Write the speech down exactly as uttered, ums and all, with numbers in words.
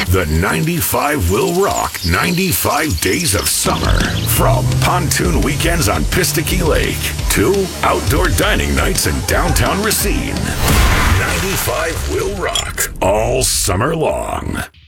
The ninety-five will rock ninety-five days of summer. From pontoon weekends on Pistaky Lake to outdoor dining nights in downtown Racine. ninety-five will rock all summer long.